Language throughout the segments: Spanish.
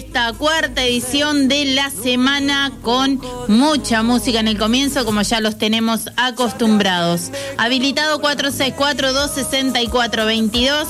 esta cuarta edición de la semana con mucha música en el comienzo, como ya los tenemos acostumbrados. Habilitado 464-264-22,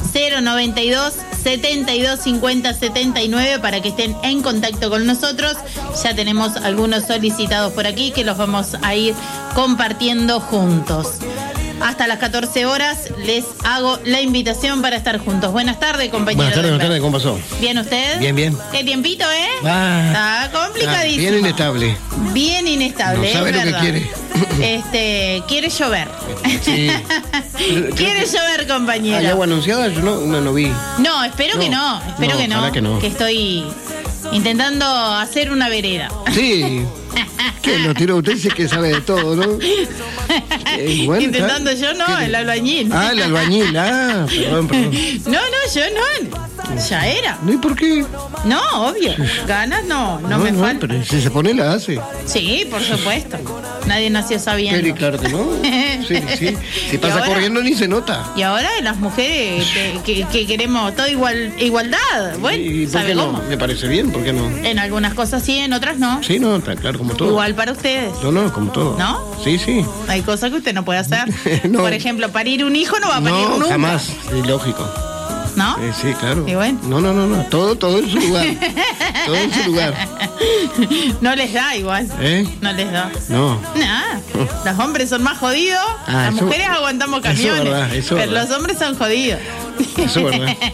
092-7250-79 para que estén en contacto con nosotros. Ya tenemos algunos solicitados por aquí que los vamos a ir compartiendo juntos. Hasta las 14 horas les hago la invitación para estar juntos. Buenas tardes, compañero. Buenas tardes, ¿cómo pasó? ¿Bien usted? Bien, bien. ¿Qué tiempito, Está complicadísimo. Bien inestable. Bien inestable, no sabe es lo verdad. que quiere. Quiere llover. Sí. Quiere llover, compañero. ¿Hay agua anunciada? Yo no vi. No, espero que no. Espero que no. Que estoy intentando hacer una vereda. Sí. ¿Qué? Lo tiró usted, dice que sabe de todo, ¿no? Bueno, intentando yo, no, el albañil. Ah, el albañil, perdón. No, yo no. Ya era. ¿No? ¿Y por qué? No, obvio. Ganas no me faltan. Pero si se pone, la hace. Sí, por supuesto. Nadie nació sabiendo. Pero claro que no. Sí. Si pasa ahora, corriendo ni se nota. Y ahora las mujeres que queremos toda igualdad. Bueno, ¿y por qué no? Me parece bien, ¿por qué no? En algunas cosas sí, en otras no. Sí, no, está claro, como todo. Igual para ustedes. No, como todo. ¿No? Sí. Hay cosas que usted no puede hacer. No. Por ejemplo, parir un hijo no va a parir nunca. No, jamás. Es lógico. ¿No? Sí, claro. ¿Y bueno? No. Todo en su lugar. Todo en su lugar. No les da igual. No les da. No. Nada. Los hombres son más jodidos. Las mujeres aguantamos camiones. Eso pero los hombres son jodidos. Eso es verdad.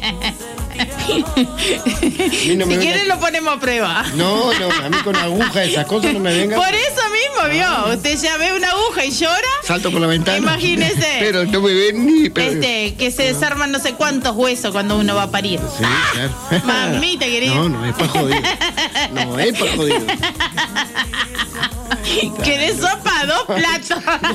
Si quieren lo ponemos a prueba. No, a mí con aguja esas cosas no me vengan. Por eso mismo, vio. Usted ya ve una aguja y llora. Salto por la ventana. Imagínese. Pero no me ven ni. Que se desarman no sé cuántos huesos cuando uno va a parir. Sí, claro. Mamita querida. No, es para jodido. No, es para jodido. ¿Querés sopa? 2 platos.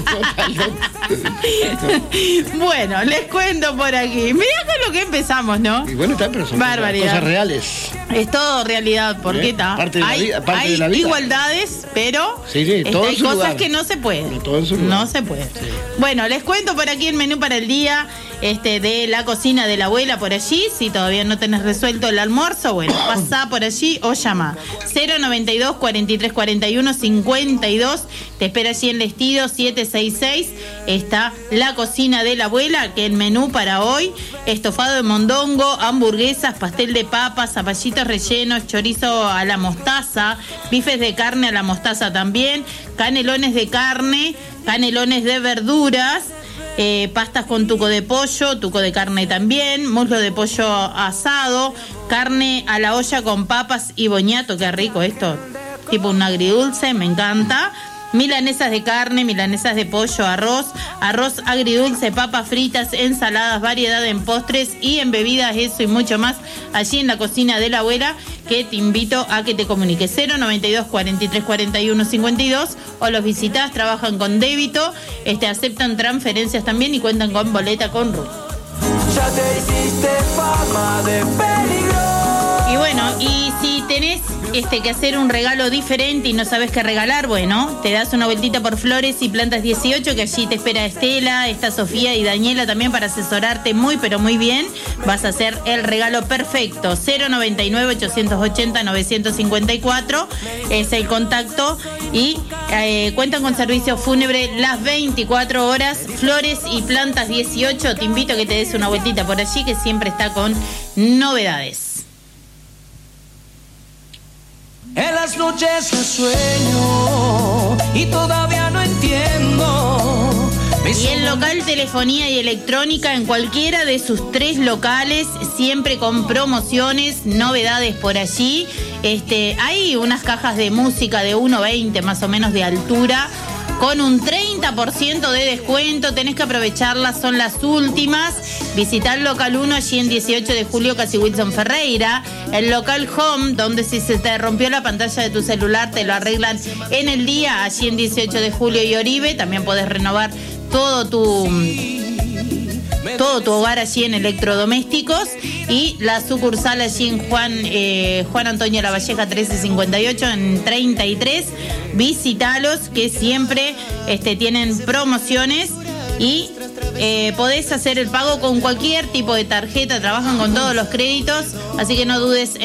Bueno, les cuento por aquí. Mirá con lo que empezamos, ¿no? Y bueno, pero son cosas reales. Es todo realidad, porque está. Hay igualdades, pero todo hay cosas lugar. Que no se pueden. No se puede. Sí. Bueno, les cuento por aquí el menú para el día de la cocina de la abuela por allí. Si todavía no tenés resuelto el almuerzo, bueno, pasá por allí o llama 092 43 41 52. Te espera allí en Lestido 766. Está la cocina de la abuela, que el menú para hoy: estofado de mondongo, hamburguesas, pastel de papas, zapallitos rellenos, chorizo a la mostaza, bifes de carne a la mostaza también, canelones de carne, canelones de verduras, pastas con tuco de pollo, tuco de carne también, muslo de pollo asado, carne a la olla con papas y boñato. Qué rico esto, tipo un agridulce, me encanta. Milanesas de carne, milanesas de pollo, arroz agridulce, papas fritas, ensaladas, variedad en postres y en bebidas, eso y mucho más allí en la cocina de la abuela, que te invito a que te comuniques 092 43 41 52 o los visitas. Trabajan con débito, aceptan transferencias también y cuentan con boleta con RUT. Ya te hiciste fama de peligro. Y bueno, y si tenés que hacer un regalo diferente y no sabes qué regalar, bueno, te das una vueltita por Flores y Plantas 18, que allí te espera Estela, está Sofía y Daniela también para asesorarte muy, pero muy bien. Vas a hacer el regalo perfecto. 099 880 954 es el contacto y cuentan con servicio fúnebre las 24 horas. Flores y Plantas 18, te invito a que te des una vueltita por allí, que siempre está con novedades. En las noches que sueño y todavía no entiendo. Y el local telefonía y electrónica en cualquiera de sus 3 locales, siempre con promociones, novedades por allí. Hay unas cajas de música de 1,20 más o menos de altura, con un 30% de descuento. Tenés que aprovecharlas, son las últimas. Visitá el local 1 allí en 18 de julio, casi Wilson Ferreira. El local Home, donde si se te rompió la pantalla de tu celular te lo arreglan en el día, allí en 18 de julio y Oribe. También podés renovar todo tu hogar allí en electrodomésticos. Y la sucursal allí en Juan Antonio Lavalleja 1358 en 33. Visítalos, que siempre tienen promociones y podés hacer el pago con cualquier tipo de tarjeta. Trabajan con todos los créditos, así que no dudes